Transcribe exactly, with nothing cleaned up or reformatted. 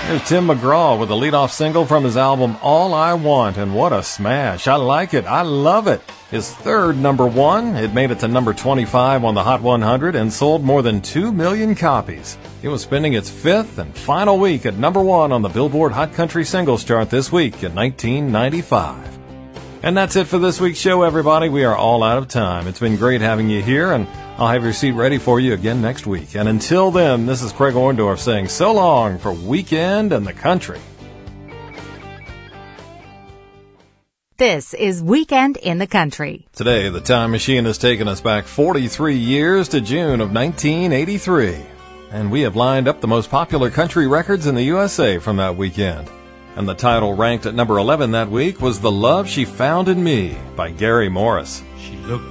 Here's Tim McGraw with a leadoff single from his album All I Want, and what a smash. I like it. I love it. His third number one. It made it to number twenty-five on the Hot one hundred and sold more than two million copies. It was spending its fifth and final week at number one on the Billboard Hot Country Singles Chart this week in nineteen ninety-five. And that's it for this week's show, everybody. We are all out of time. It's been great having you here, and I'll have your seat ready for you again next week. And until then, this is Craig Orndorff saying so long for Weekend in the Country. This is Weekend in the Country. Today, the time machine has taken us back forty-three years to June of nineteen eighty-three. And we have lined up the most popular country records in the U S A from that weekend. And the title ranked at number eleven that week was The Love She Found in Me by Gary Morris. She looked